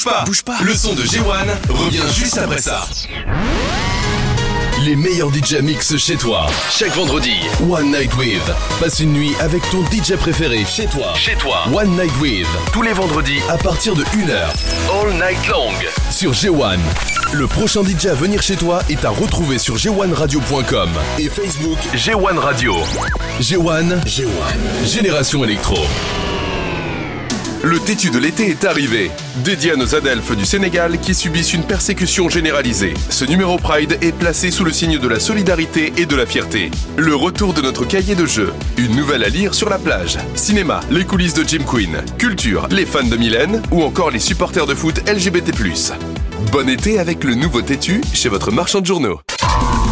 bouge pas. Le son de G1 revient juste après ça. Les meilleurs DJ mix chez toi. Chaque vendredi, One Night With. Passe une nuit avec ton DJ préféré chez toi. One Night With. Tous les vendredis à partir de 1h. All night long. Sur G1. Le prochain DJ à venir chez toi est à retrouver sur g1radio.com et Facebook G1 Radio. G1. Génération Électro. Le têtu de l'été est arrivé. Dédié à nos adelphes du Sénégal qui subissent une persécution généralisée. Ce numéro Pride est placé sous le signe de la solidarité et de la fierté. Le retour de notre cahier de jeux. Une nouvelle à lire sur la plage. Cinéma, les coulisses de Jim Queen. Culture, les fans de Mylène ou encore les supporters de foot LGBT+. Bon été avec le nouveau têtu chez votre marchand de journaux.